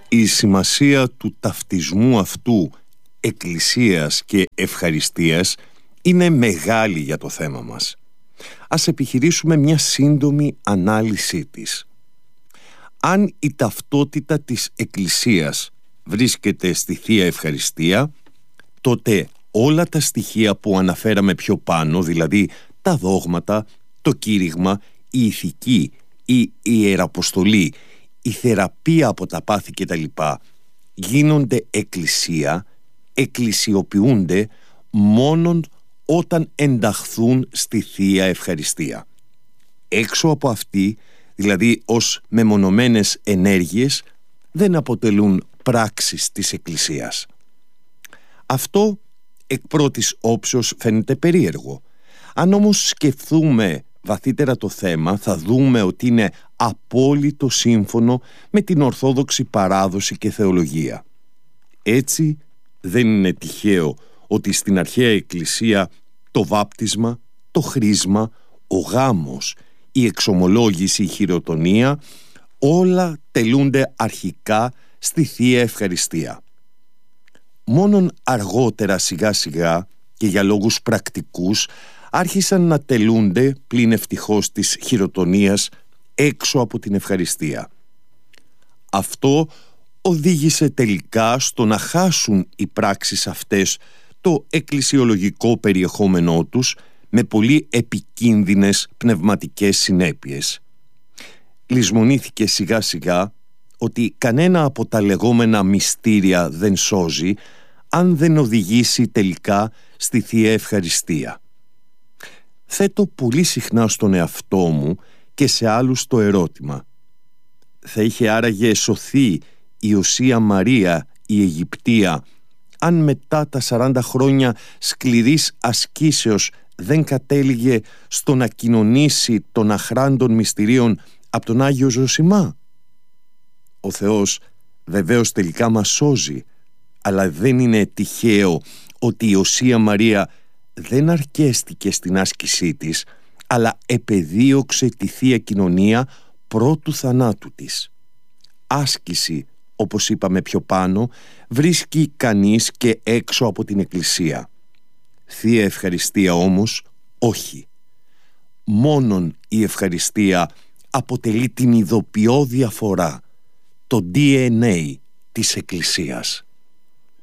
Η σημασία του ταυτισμού αυτού εκκλησίας και ευχαριστίας είναι μεγάλη για το θέμα μας. Ας επιχειρήσουμε μια σύντομη ανάλυση της. Αν η ταυτότητα της εκκλησίας βρίσκεται στη Θεία Ευχαριστία, τότε όλα τα στοιχεία που αναφέραμε πιο πάνω, δηλαδή τα δόγματα, το κήρυγμα, η ηθική, η ιεραποστολή, η θεραπεία από τα πάθη κτλ. Γίνονται εκκλησία, εκκλησιοποιούνται μόνον όταν ενταχθούν στη Θεία Ευχαριστία. Έξω από αυτή, δηλαδή ως μεμονωμένες ενέργειες, δεν αποτελούν πράξεις της Εκκλησίας. Αυτό εκ πρώτης όψεως φαίνεται περίεργο. Αν όμως σκεφτούμε βαθύτερα το θέμα, θα δούμε ότι είναι απόλυτο σύμφωνο με την Ορθόδοξη παράδοση και θεολογία. Έτσι, δεν είναι τυχαίο ότι στην αρχαία Εκκλησία το βάπτισμα, το χρίσμα, ο γάμος, η εξομολόγηση, η χειροτονία, όλα τελούνται αρχικά στη Θεία Ευχαριστία. Μόνον αργότερα σιγά σιγά και για λόγους πρακτικούς άρχισαν να τελούνται, πλην ευτυχώς της χειροτονίας, έξω από την ευχαριστία. Αυτό οδήγησε τελικά στο να χάσουν οι πράξεις αυτές το εκκλησιολογικό περιεχόμενό τους, με πολύ επικίνδυνες πνευματικές συνέπειες. Λησμονήθηκε σιγά σιγά ότι κανένα από τα λεγόμενα μυστήρια δεν σώζει αν δεν οδηγήσει τελικά στη Θεία Ευχαριστία. Θέτω πολύ συχνά στον εαυτό μου και σε άλλους το ερώτημα: θα είχε άραγε σωθεί η Οσία Μαρία η Αιγυπτία αν μετά τα 40 χρόνια σκληρής ασκήσεως δεν κατέληγε στο να κοινωνήσει των αχράντων μυστηρίων από τον Άγιο Ζωσιμά? Ο Θεός βεβαίως τελικά μας σώζει, αλλά δεν είναι τυχαίο ότι η Οσία Μαρία δεν αρκέστηκε στην άσκησή της, αλλά επεδίωξε τη Θεία Κοινωνία πρώτου θανάτου της. Άσκηση, όπως είπαμε πιο πάνω, βρίσκει κανείς και έξω από την Εκκλησία. Θεία Ευχαριστία όμως όχι. Μόνον η ευχαριστία αποτελεί την ειδοποιώ διαφορά, το DNA της Εκκλησίας.